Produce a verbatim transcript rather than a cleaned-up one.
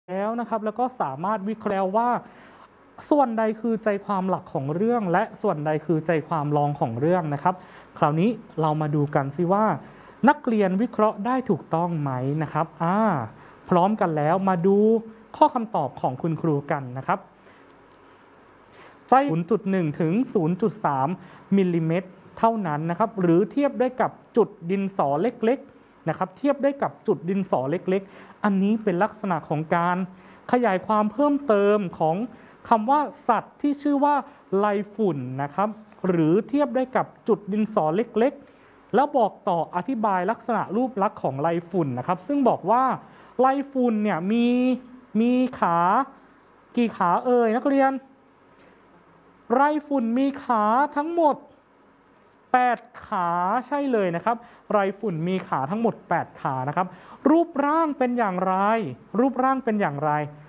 แล้วนะครับแล้วก็สามารถวิเคราะห์ว่าส่วนใดคือใจความหลักของเรื่องและส่วนใดคือใจความรองของเรื่องนะครับคราวนี้เรามาดูกันสิว่านักเรียนวิเคราะห์ได้ถูกต้องไหมนะครับอ่าพร้อมกันแล้วมาดูข้อคำตอบของคุณครูกันนะครับใจ ศูนย์จุดหนึ่ง ถึง ศูนย์จุดสาม มิลลิเมตรเท่านั้นนะครับหรือเทียบได้กับจุดดินสอเล็กๆนะครับเทียบได้กับจุดดินสอเล็กๆอันนี้เป็นลักษณะของการขยายความเพิ่มเติมของคำว่าสัตว์ที่ชื่อว่าไลฝุ่นนะครับหรือเทียบได้กับจุดดินสอเล็กๆแล้วบอกต่ออธิบายลักษณะรูปลักษณ์ของไลฝุ่นนะครับซึ่งบอกว่าไลฝุ่นเนี่ยมีมีขากี่ขาเอ่ยนักเรียนไรฝุ่นมีขาทั้งหมดแปดขาใช่เลยนะครับไรฝุ่นมีขาทั้งหมดแปดขานะครับรูปร่างเป็นอย่างไรรูปร่างเป็นอย่างไร